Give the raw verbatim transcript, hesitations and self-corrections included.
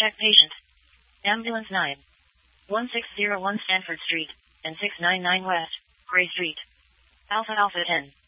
Check patient. Ambulance nine one six zero one Stanford Street, and six nine nine West, Gray Street. Alpha Alpha ten.